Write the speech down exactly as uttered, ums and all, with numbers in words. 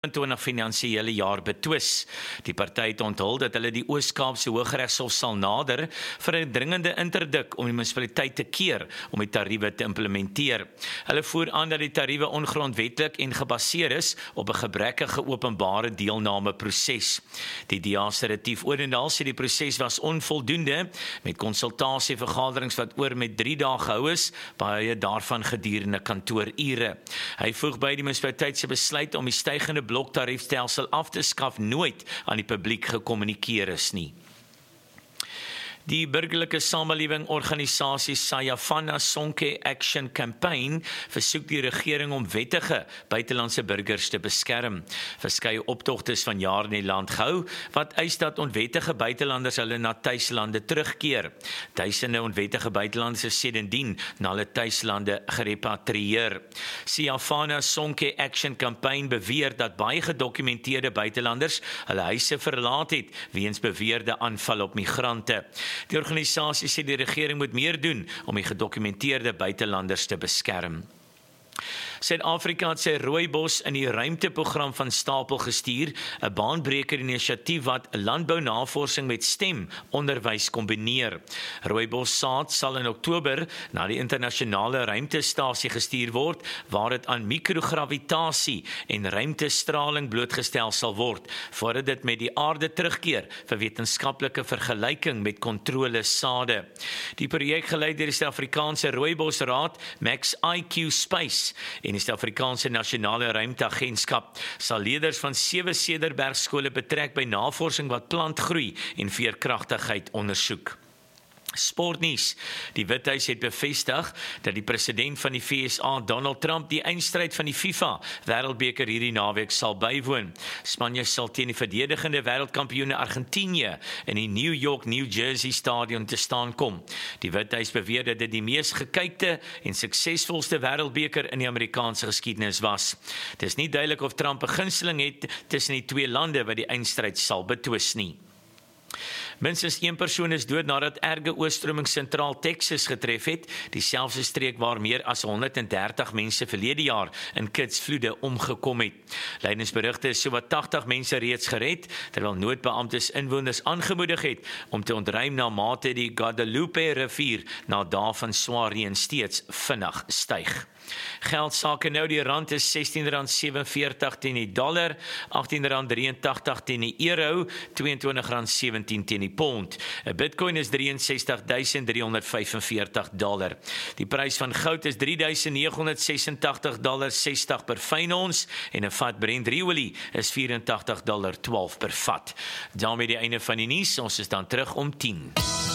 twintig finansiële jaar betwis. Die party het onthul dat hulle die Oos-Kaapse Hooggeregshof sal nader vir 'n dringende interdik om die munisipaliteit te keer om die tariewe te implementeer. Hulle voer aan dat die tariewe ongrondwetlik en gebaseer is op 'n gebrekkige openbare deelname proses. Die D A se Retief Odendaal sê die proses was onvoldoende met konsultasievergaderings wat oor met drie dae gehou is, baie daarvan gedurende kantoorure. Hy voeg by die munisipaliteit se besluit om die stygende bloktariefstelsel af te skaf nooit aan die publiek gekommunikeer is nie. Die burgerlike samelewing organisasie Sayafana Sonke Action Campaign versoek die regering om wettige buitelandse burgers te beskerm. Verskeie optogtes van jaar in die land gehou, wat eis dat onwettige buitelanders hulle na tuislande terugkeer. Duisende onwettige buitelanders is sedendien na hulle tuislande gerepatrieer. Sayafana Sonke Action Campaign beweer dat baie gedokumenteerde buitelanders hulle huise verlaat het weens beweerde aanval op migrante. Die organisasie sê die regering moet meer doen om die gedokumenteerde buitelanders te beskerm. Suid-Afrika het sy rooibos in die ruimteprogram van stapel gestuur, 'n baanbreker inisiatief wat landbounavorsing met STEM onderwys kombineer. Rooibos saad sal in Oktober na die internasionale ruimtestasie gestuur word, waar dit aan mikrogravitasie en ruimtestraling blootgestel sal word, voordat dit met die aarde terugkeer vir wetenskaplike vergelyking met kontrolesade. Die projek gelei deur die Suid-Afrikaanse Rooibosraad, Max I Q Space, en die Suid-Afrikaanse Nasionale Ruimteagentskap sal leerders van sewe Cederberg-skole betrek by navorsing wat plantgroei en veerkragtigheid ondersoek. Sportnuus. Die Withuis het bevestig dat die president van die V S A, Donald Trump, die eindstryd van die FIFA Wêreldbeker hierdie naweek sal bywoon. Spanje sal teen die verdedigende wêreldkampioene Argentinië in die New York, New Jersey stadion te staan kom. Die Withuis beweer dat dit die mees gekykte en suksesvolste wêreldbeker in die Amerikaanse geskiedenis was. Dit is nie duidelik of Trump 'n gunsteling het tussen die twee lande wat die eindstryd sal betwis nie. Minstens een persoon is dood nadat erge oorstroming sentraal Texas getref het, dieselfde streek waar meer as honderddertig mense verlede jaar in kitsvloede omgekom het. Leidingsberigte is sowat tagtig mense reeds gered, terwyl noodbeamptes inwoners aangemoedig het om te ontruim na mate die Guadalupe rivier na dae van swaar reën steeds vinnig styg. Geldsake nou, die rand is sestien rand sewenveertig teen die dollar, agttien rand drieëntagtig teen die euro, tweeëntwintig rand sewentien teen die pond. 'n Bitcoin is ses drie ses duisend drie honderd vyfenveertig dollar. Die prys van goud is drie duisend nege honderd sesentagtig dollar sestig per fyn ons en 'n vat Brent olie is vyf agt dollar twaalf per vat. Daarmee die einde van die nuus, ons is dan terug om tien.